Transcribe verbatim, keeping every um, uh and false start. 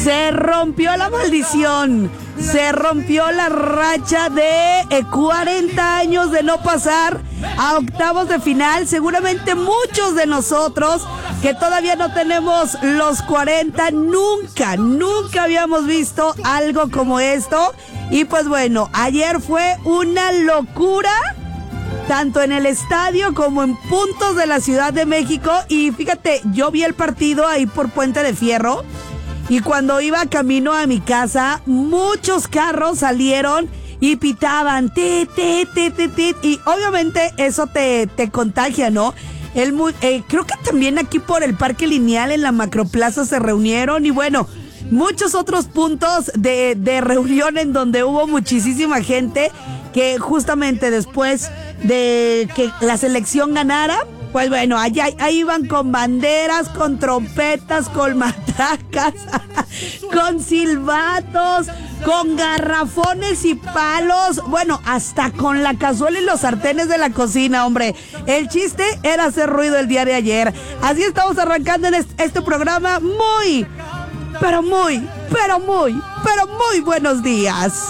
Se rompió la maldición, se rompió la racha de eh, cuarenta años de no pasar a octavos de final. Seguramente muchos de nosotros que todavía no tenemos los cuarenta, nunca, nunca habíamos visto algo como esto. Y pues bueno, ayer fue una locura, tanto en el estadio como en puntos de la Ciudad de México. Y fíjate, yo vi el partido ahí por Puente de Fierro, y cuando iba camino a mi casa, muchos carros salieron y pitaban, tit, tit, tit, tit, tit, y obviamente eso te, te contagia, ¿no? El, eh, creo que también aquí por el Parque Lineal en la Macroplaza se reunieron, y bueno, muchos otros puntos de, de reunión en donde hubo muchísima gente que justamente después de que la selección ganara, pues bueno, allá ahí iban con banderas, con trompetas, con matacas, con silbatos, con garrafones y palos, bueno, hasta con la cazuela y los sartenes de la cocina, hombre. El chiste era hacer ruido el día de ayer. Así estamos arrancando en este programa muy, pero muy, pero muy, pero muy buenos días.